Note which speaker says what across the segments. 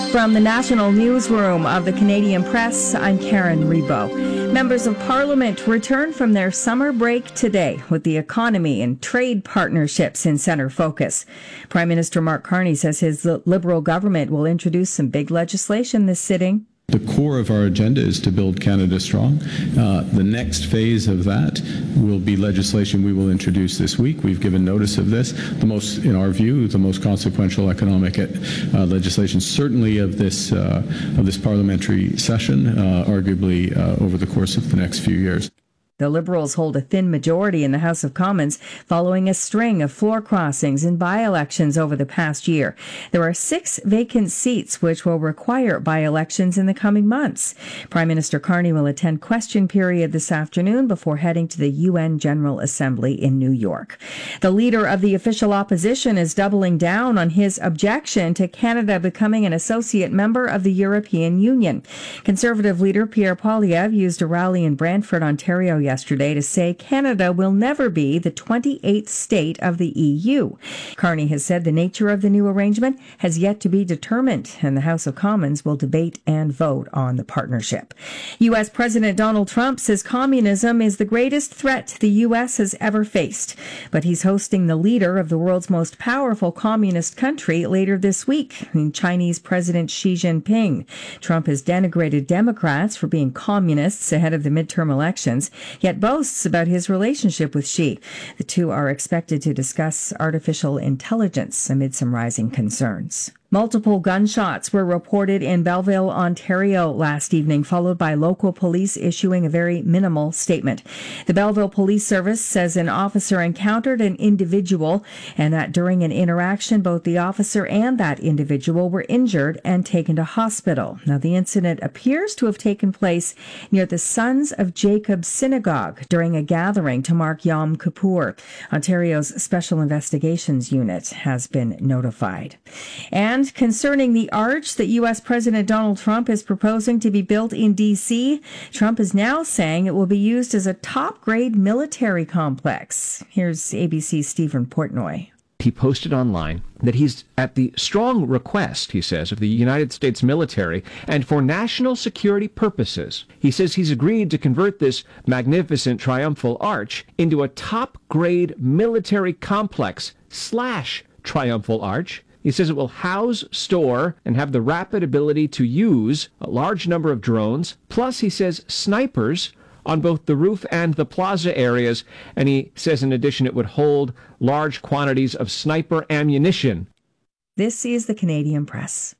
Speaker 1: From the National Newsroom of the Canadian Press, I'm Karen Rebo. Members of Parliament return from their summer break today with the economy and trade partnerships in centre focus. Prime Minister Mark Carney says his Liberal government will introduce some big legislation this sitting.
Speaker 2: The core of our agenda is to build Canada strong. The next phase of that will be legislation we will introduce this week. We've given notice of this. In our view, the most consequential economic legislation, certainly of this parliamentary session, arguably over the course of the next few years.
Speaker 1: The Liberals hold a thin majority in the House of Commons following a string of floor crossings and by-elections over the past year. There are 6 vacant seats which will require by-elections in the coming months. Prime Minister Carney will attend question period this afternoon before heading to the UN General Assembly in New York. The leader of the official opposition is doubling down on his objection to Canada becoming an associate member of the European Union. Conservative leader Pierre Poilievre used a rally in Brantford, Ontario yesterday to say Canada will never be the 28th state of the EU. Carney has said the nature of the new arrangement has yet to be determined, and the House of Commons will debate and vote on the partnership. U.S. President Donald Trump says communism is the greatest threat the U.S. has ever faced, but he's hosting the leader of the world's most powerful communist country later this week, Chinese President Xi Jinping. Trump has denigrated Democrats for being communists ahead of the midterm elections, yet boasts about his relationship with Xi. The two are expected to discuss artificial intelligence amid some rising concerns. Multiple gunshots were reported in Belleville, Ontario last evening, followed by local police issuing a very minimal statement. The Belleville Police Service says an officer encountered an individual and that during an interaction, both the officer and that individual were injured and taken to hospital. Now, the incident appears to have taken place near the Sons of Jacob Synagogue during a gathering to mark Yom Kippur. Ontario's Special Investigations Unit has been notified. And concerning the arch that U.S. President Donald Trump is proposing to be built in D.C., Trump is now saying it will be used as a top-grade military complex. Here's ABC's Stephen Portnoy.
Speaker 3: He posted online that he's at the strong request, he says, of the United States military and for national security purposes. He says he's agreed to convert this magnificent triumphal arch into a top-grade military complex / triumphal arch. He says it will house, store, and have the rapid ability to use a large number of drones. Plus, he says, snipers on both the roof and the plaza areas. And he says, in addition, it would hold large quantities of sniper ammunition.
Speaker 1: This is the Canadian Press.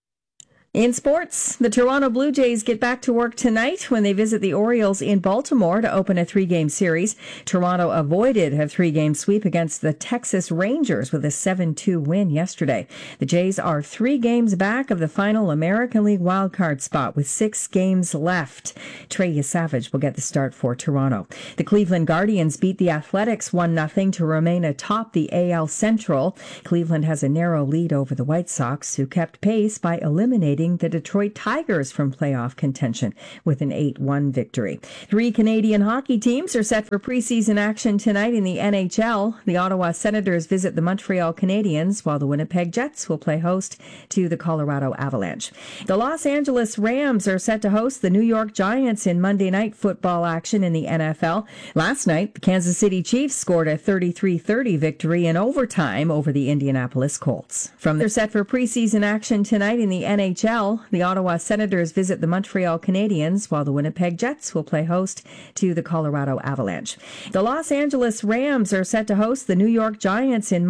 Speaker 1: In sports, the Toronto Blue Jays get back to work tonight when they visit the Orioles in Baltimore to open a 3-game series. Toronto avoided a 3-game sweep against the Texas Rangers with a 7-2 win yesterday. The Jays are 3 games back of the final American League wildcard spot with 6 games left. Trey Yesavage will get the start for Toronto. The Cleveland Guardians beat the Athletics 1-0 to remain atop the AL Central. Cleveland has a narrow lead over the White Sox, who kept pace by eliminating the Detroit Tigers from playoff contention with an 8-1 victory. 3 Canadian hockey teams are set for preseason action tonight in the NHL. The Ottawa Senators visit the Montreal Canadiens, while the Winnipeg Jets will play host to the Colorado Avalanche. The Los Angeles Rams are set to host the New York Giants in Monday Night Football action in the NFL. Last night, the Kansas City Chiefs scored a 33-30 victory in overtime over the Indianapolis Colts. They're set for preseason action tonight in the NHL. The Ottawa Senators visit the Montreal Canadiens, while the Winnipeg Jets will play host to the Colorado Avalanche. The Los Angeles Rams are set to host the New York Giants in